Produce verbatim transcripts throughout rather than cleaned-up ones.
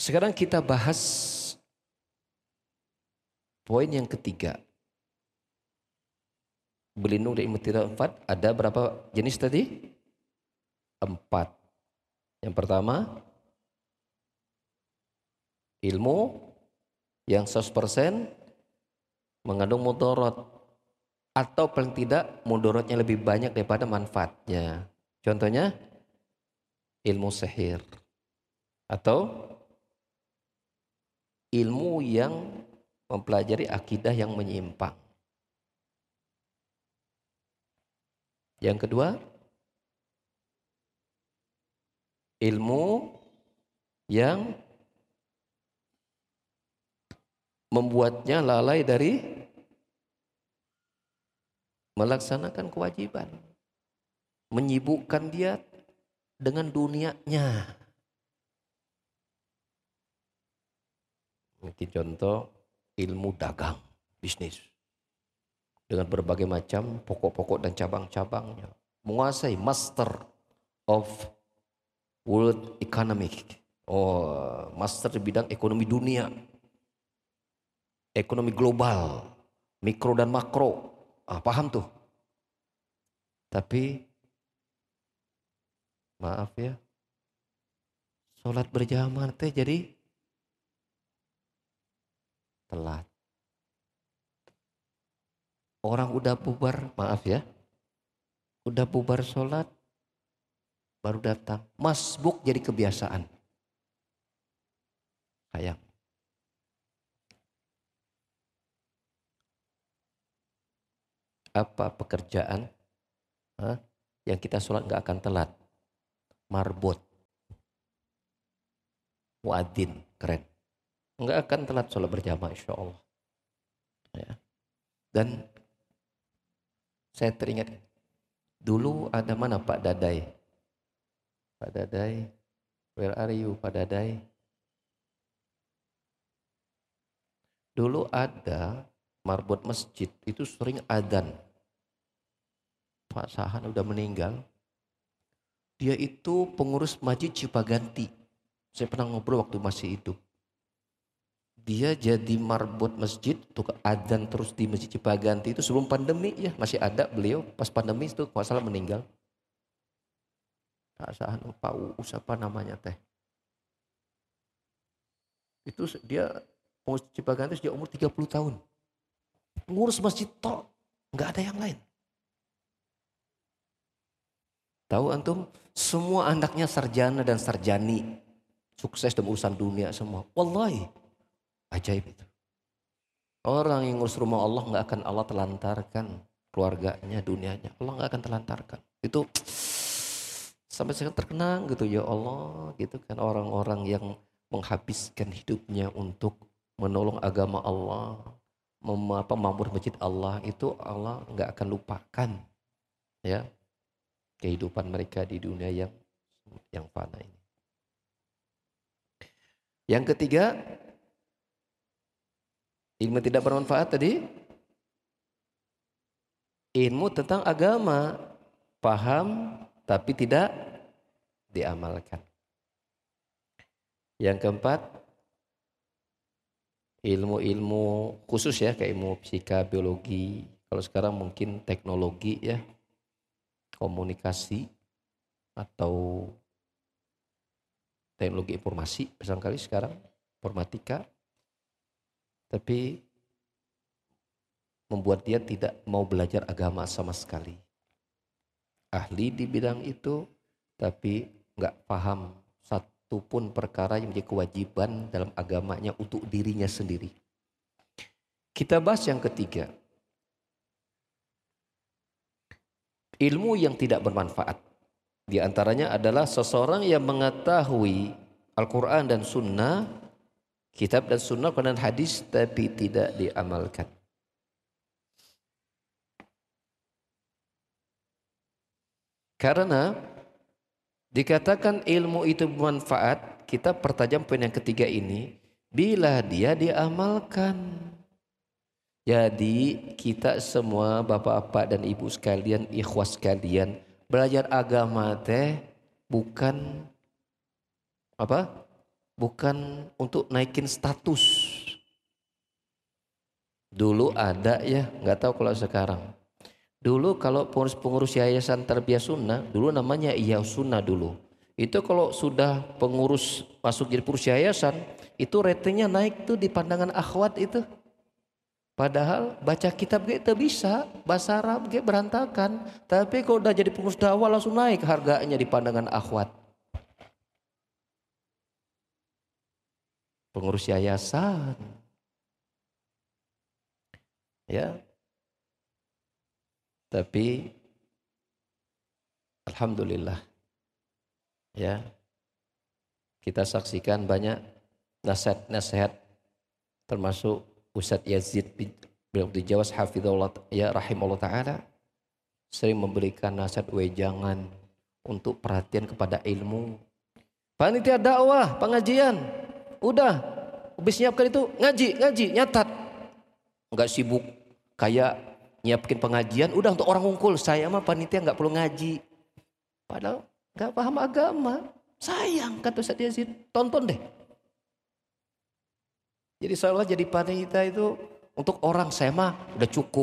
Sekarang kita bahas poin yang ketiga. Berlindung dari ilmu tidak empat. Ada berapa jenis tadi? Empat. Yang pertama, ilmu yang seratus persen mengandung mudarat, atau paling tidak mudaratnya lebih banyak daripada manfaatnya. Contohnya ilmu sihir atau ilmu yang mempelajari akidah yang menyimpang. Yang kedua, ilmu yang membuatnya lalai dari melaksanakan kewajiban, menyibukkan dia dengan dunianya. Mungkin contoh ilmu dagang, bisnis, dengan berbagai macam pokok-pokok dan cabang-cabangnya, menguasai master of world economic, oh master di bidang ekonomi dunia, ekonomi global, mikro dan makro, ah, paham tuh. Tapi maaf ya, sholat berjamaah teh jadi telat. Orang udah bubar, maaf ya, udah bubar sholat, baru datang. Masbuk jadi kebiasaan. Sayang. Apa pekerjaan huh, yang kita sholat gak akan telat? Marbot. Muadzin, keren. Gak akan telat sholat berjamaah insya Allah. Ya. Dan saya teringat, dulu ada mana Pak Dadai? Pak Dadai, where are you Pak Dadai? Dulu ada marbot masjid, itu sering adzan. Pak Sahan udah meninggal. Dia itu pengurus Masjid Cipaganti. Saya pernah ngobrol waktu masih hidup. Dia jadi marbot masjid, tukang adzan terus di Masjid Cipaganti itu sebelum pandemi ya, masih ada beliau. Pas pandemi itu kalau salah meninggal. Pak Sahan, Pak Uus apa namanya teh. Itu dia pengurus Cipaganti sejak umur tiga puluh tahun. Pengurus masjid tok, nggak ada yang lain. Tahu antum, semua anaknya sarjana dan sarjani, sukses dalam urusan dunia semua. Wallahi, ajaib itu. Orang yang ngurus rumah Allah nggak akan Allah telantarkan keluarganya, dunianya. Allah nggak akan telantarkan. Itu sampai sekarang terkenang gitu, ya Allah, gitu kan, orang-orang yang menghabiskan hidupnya untuk menolong agama Allah, mem- apa, membangun masjid Allah, itu Allah nggak akan lupakan ya kehidupan mereka di dunia yang yang fana ini. Yang ketiga, ilmu tidak bermanfaat tadi, ilmu tentang agama, paham tapi tidak diamalkan. Yang keempat, ilmu-ilmu khusus ya, kayak ilmu fisika, biologi, kalau sekarang mungkin teknologi ya, komunikasi atau teknologi informasi barangkali sekarang, informatika, tapi membuat dia tidak mau belajar agama sama sekali. Ahli di bidang itu, tapi nggak paham satu pun perkara yang menjadi kewajiban dalam agamanya untuk dirinya sendiri. Kita bahas yang ketiga. Ilmu yang tidak bermanfaat. Di antaranya adalah seseorang yang mengetahui Al-Quran dan Sunnah, kitab dan Sunnah dan hadis, tapi tidak diamalkan. Karena dikatakan ilmu itu bermanfaat, kita pertajam poin yang ketiga ini, bila dia diamalkan. Jadi kita semua bapak-bapak dan ibu sekalian, ikhwas sekalian, belajar agama teh bukan apa? bukan untuk naikin status. Dulu ada ya, nggak tahu kalau sekarang. Dulu kalau pengurus-pengurus yayasan Tarbiyah Sunnah, dulu namanya Iya Sunnah dulu. Itu kalau sudah pengurus masuk jadi pengurus yayasan, itu ratingnya naik tuh di pandangan akhwat itu. Padahal baca kitab kita bisa, bahasa Arab kita berantakan. Tapi kalau udah jadi pengurus dakwah langsung naik harganya di pandangan akhwat. Pengurus yayasan. Ya. Tapi alhamdulillah. Ya. Kita saksikan banyak nasihat-nasihat termasuk Ustadz Yazid bin Abdul Jawas hafizahullah ya rahimahullah taala sering memberikan nasihat wejangan untuk perhatian kepada ilmu. Panitia dakwah, pengajian, udah habis nyiapkan itu ngaji, ngaji, nyatat. Enggak sibuk kayak nyiapkin pengajian, udah untuk orang ngumpul. Saya mah panitia enggak perlu ngaji. Padahal enggak paham agama. Sayang kata Ustadz Yazid, tonton deh. Jadi seolah jadi panitia itu untuk orang, saya mah udah cukup.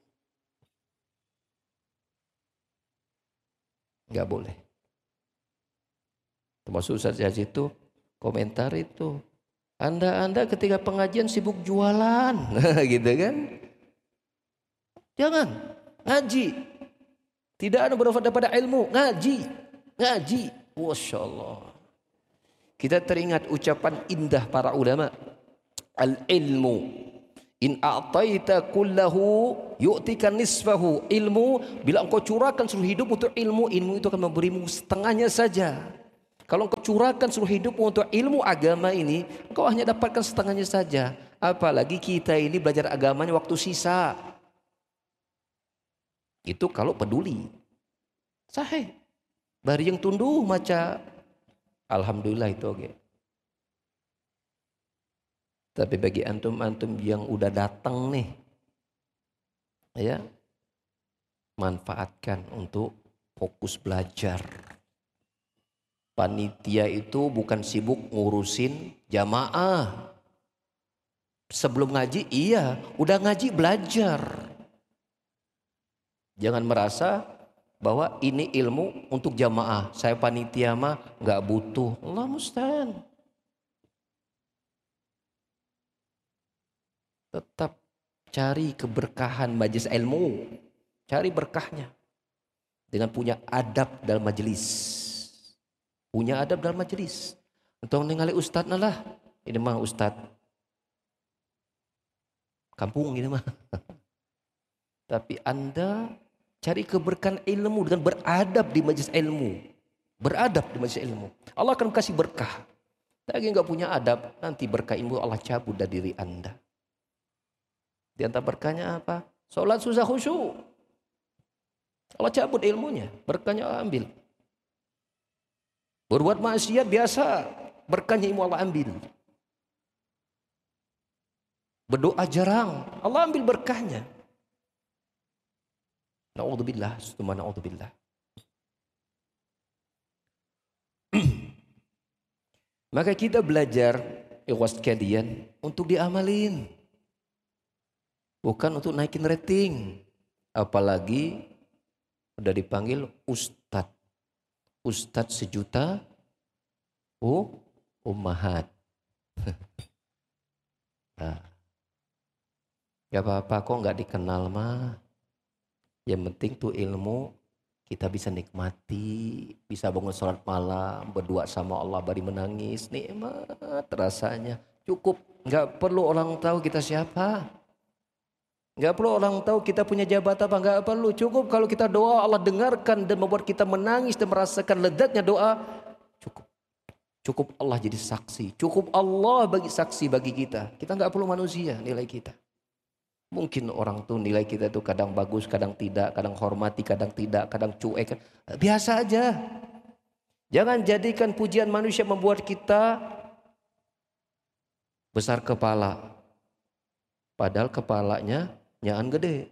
Enggak boleh. Termasuk Ustaz Yazid itu komentar itu. Anda-anda ketika pengajian sibuk jualan. Gitu kan. Jangan. Ngaji. Tidak ada bermanfaat daripada ilmu. Ngaji. Ngaji. Masya Allah. Kita teringat ucapan indah para ulama. Al-ilmu in a'taita kullahu yu'tika nisfahu. Ilmu bila engkau curahkan seluruh hidup untuk ilmu, ilmu itu akan memberimu setengahnya saja. Kalau engkau curahkan seluruh hidupmu untuk ilmu agama ini, engkau hanya dapatkan setengahnya saja. Apalagi kita ini belajar agamanya waktu sisa. Itu kalau peduli. Sahih. Bari yang tunduh maca alhamdulillah itu oke. Okay. Tapi bagi antum-antum yang udah datang nih, ya, manfaatkan untuk fokus belajar. Panitia itu bukan sibuk ngurusin jamaah. Sebelum ngaji, iya, udah ngaji belajar. Jangan merasa bahwa ini ilmu untuk jamaah. Saya panitia mah nggak butuh. Allah musta'an. Tetap cari keberkahan majelis ilmu. Cari berkahnya. Dengan punya adab dalam majelis. Punya adab dalam majelis. Untuk ningali ustadz lah. Ini mah ustadz kampung ini mah. Tapi Anda cari keberkahan ilmu dengan beradab di majelis ilmu. Beradab di majelis ilmu. Allah akan kasih berkah. Lagi nggak punya adab, nanti berkah ilmu Allah cabut dari diri Anda. Di antara berkahnya apa? Sholat susah khusyuk. Allah cabut ilmunya, berkahnya Allah ambil. Berbuat maksiat biasa, berkahnya ilmu Allah ambil. Berdoa jarang, Allah ambil berkahnya. Na'udzubillah, summa na'udzubillah. Maka kita belajar ikhwas sekalian untuk diamalin. Bukan untuk naikin rating. Apalagi udah dipanggil ustadz. Ustadz sejuta uh, ummahat. Nah, gak apa-apa kok gak dikenal mah. Yang penting tuh ilmu kita bisa nikmati. Bisa bangun sholat malam, berdua sama Allah bari menangis. Nikmat rasanya. Cukup, gak perlu orang tahu kita siapa. Gak perlu orang tahu kita punya jabatan apa, gak perlu. Cukup kalau kita doa Allah dengarkan dan membuat kita menangis dan merasakan lezatnya doa. Cukup. Cukup Allah jadi saksi. Cukup Allah bagi saksi bagi kita. Kita gak perlu manusia nilai kita. Mungkin orang tuh nilai kita tuh kadang bagus, kadang tidak, kadang hormati, kadang tidak, kadang cuek. Biasa aja. Jangan jadikan pujian manusia membuat kita besar kepala. Padahal kepalanya nyaan gede.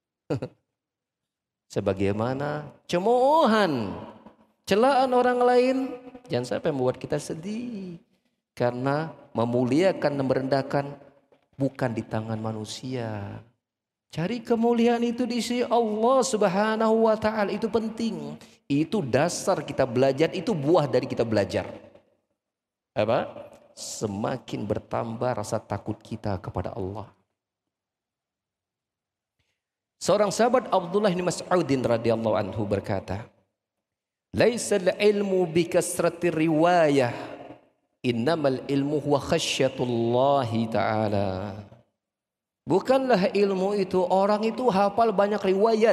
Sebagaimana cemoohan, celaan orang lain, jangan sampai membuat kita sedih. Karena memuliakan dan merendahkan bukan di tangan manusia. Cari kemuliaan itu di sisi Allah Subhanahu wa taala, itu penting. Itu dasar kita belajar, itu buah dari kita belajar. Apa? Semakin bertambah rasa takut kita kepada Allah. Seorang sahabat Abdullah bin Mas'udin radhiyallahu anhu berkata, "Laisal ilmu bi kasratir riwayah, innamal ilmu huwa khasyatullahi ta'ala." Bukanlah ilmu itu orang itu hafal banyak riwayat.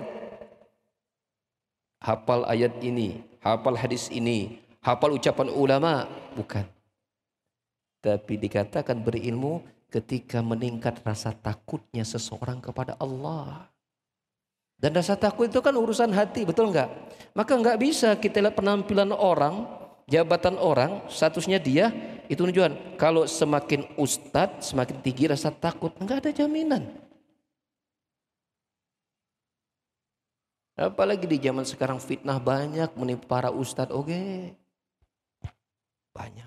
Hafal ayat ini, hafal hadis ini, hafal ucapan ulama, bukan. Tapi dikatakan berilmu ketika meningkat rasa takutnya seseorang kepada Allah. Dan rasa takut itu kan urusan hati, betul enggak? Maka enggak bisa kita lihat penampilan orang, jabatan orang, statusnya dia, itu tujuan. Kalau semakin ustadz, semakin tinggi rasa takut, enggak ada jaminan. Apalagi di zaman sekarang fitnah banyak menimpa para ustadz, oke. Banyak.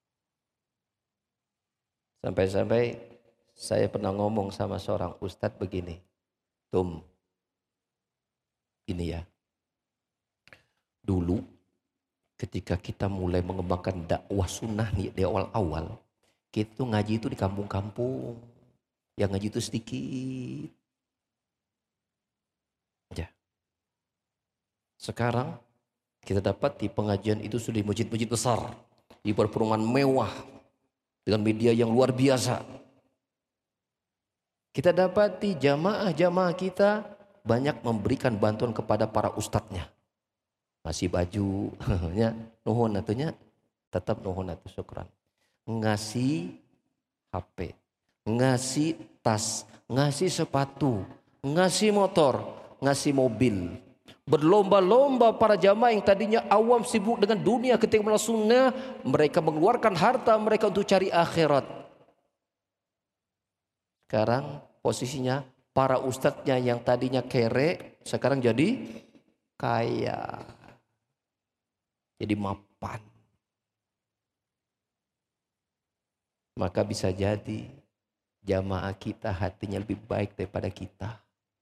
Sampai-sampai saya pernah ngomong sama seorang ustadz begini, Tum, ini ya, dulu ketika kita mulai mengembangkan dakwah sunnah nih di awal-awal, kita tuh ngaji itu di kampung-kampung, yang ngaji itu sedikit. Ya. Sekarang kita dapat di pengajian itu sudah di masjid-masjid besar, di perumahan mewah, dengan media yang luar biasa. Kita dapati jamaah-jamaah kita banyak memberikan bantuan kepada para ustadznya. Ngasih baju, ya, nuhun atunya, tetap nuhun atu syukran. Ngasih H P, ngasih tas, ngasih sepatu, ngasih motor, ngasih mobil. Berlomba-lomba para jamaah yang tadinya awam sibuk dengan dunia ketika melakukan sunnah, mereka mengeluarkan harta mereka untuk cari akhirat. Sekarang posisinya para ustadznya yang tadinya kere, sekarang jadi kaya. Jadi mapan. Maka bisa jadi jamaah kita hatinya lebih baik daripada kita.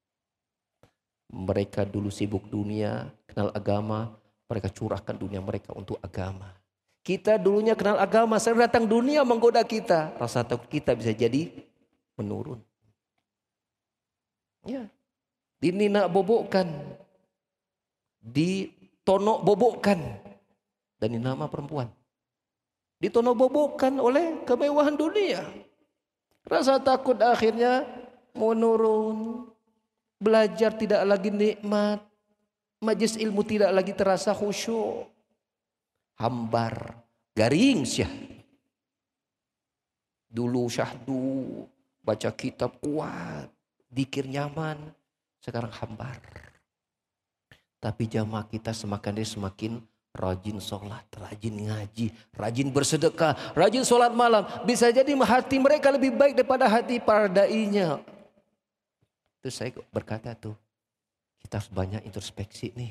Mereka dulu sibuk dunia, kenal agama, mereka curahkan dunia mereka untuk agama. Kita dulunya kenal agama, sekarang datang dunia menggoda kita. Rasa takut kita bisa jadi menurun. Ya, dinina bobokkan, ditonok bobokkan, dan ini nama perempuan. Ditonok bobokkan oleh kemewahan dunia. Rasa takut akhirnya menurun. Belajar tidak lagi nikmat. Majelis ilmu tidak lagi terasa khusyuk. Hambar. Garing syah. Dulu syahdu. Baca kitab kuat. Dikir nyaman. Sekarang hambar. Tapi jamaah kita semakin dia semakin rajin sholat, rajin ngaji, rajin bersedekah, rajin sholat malam. Bisa jadi hati mereka lebih baik daripada hati para da'inya. Terus saya berkata tuh, kita harus banyak introspeksi nih.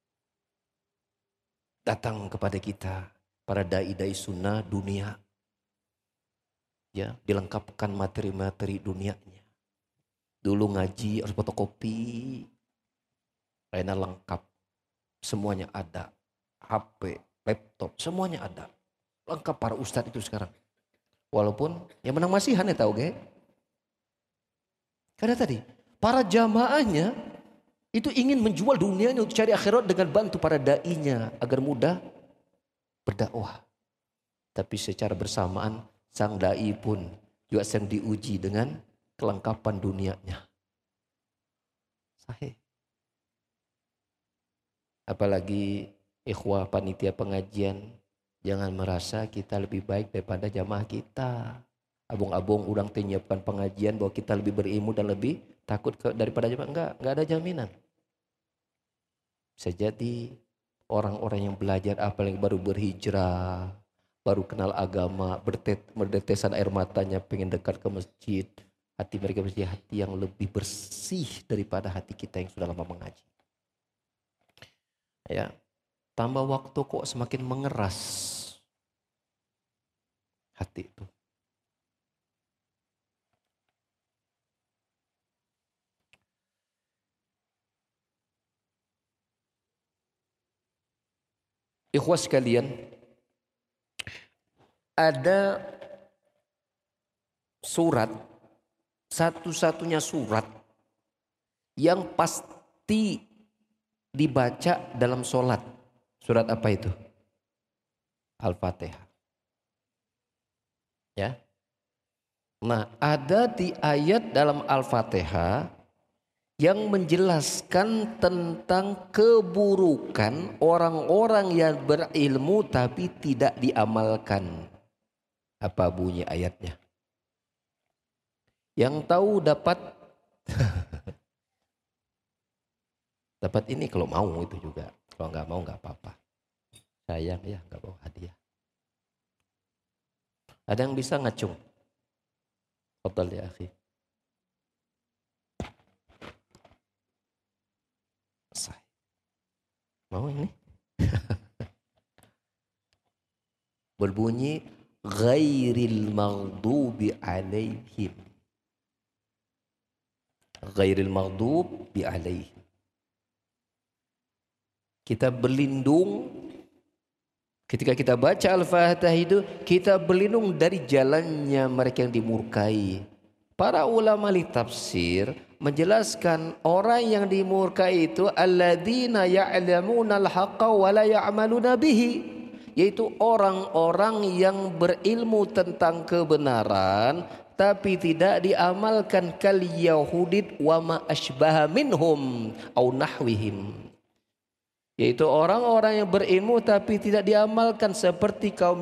Datang kepada kita, para da'i-da'i sunnah dunia. Ya, dilengkapkan materi-materi dunianya. Dulu ngaji harus fotokopi, lainnya lengkap. Semuanya ada. H P, laptop, semuanya ada. Lengkap para ustadz itu sekarang. Walaupun yang menang masihan ya tahu gak? Karena tadi para jamaahnya itu ingin menjual dunianya untuk cari akhirat dengan bantu para da'inya agar mudah berdakwah. Tapi secara bersamaan sang da'i pun juga sedang diuji dengan kelengkapan dunianya. Sahih. Apalagi ikhwah panitia pengajian, jangan merasa kita lebih baik daripada jamaah kita. Abung-abung orang menyiapkan pengajian bahwa kita lebih berilmu dan lebih takut ke, daripada jamaah. Enggak, enggak ada jaminan. Bisa jadi orang-orang yang belajar apalagi baru berhijrah, baru kenal agama, bertet, berdetesan air matanya pengen dekat ke masjid. Hati mereka mesti hati yang lebih bersih daripada hati kita yang sudah lama mengaji. Ya. Tambah waktu kok semakin mengeras. hati itu. Ikhwas sekalian, ada surat, satu-satunya surat yang pasti dibaca dalam sholat. Surat apa itu? Al-Fatihah. Ya. Nah, ada di ayat dalam Al-Fatihah yang menjelaskan tentang keburukan orang-orang yang berilmu tapi tidak diamalkan. Apa bunyi ayatnya? Yang tahu dapat dapat ini kalau mau itu juga. Kalau nggak mau nggak apa-apa. Sayang ya nggak bawa hadiah. Ada yang bisa ngacung? Fadhal ya akhi. Mau ini? Berbunyi ghairil maghdubi alaihim. Ghairil maghdubi alaihim. Kita berlindung ketika kita baca Al-Fatihah itu, kita berlindung dari jalannya mereka yang dimurkai. Para ulama li tafsir menjelaskan orang yang dimurkai itu alladzina ya'lamuna al-haqqa wa la ya'maluna bihi, yaitu orang-orang yang berilmu tentang kebenaran tapi tidak diamalkan, kal yahudid wa ma asbaha minhum au nahwihim, yaitu orang-orang yang berilmu tapi tidak diamalkan seperti kaum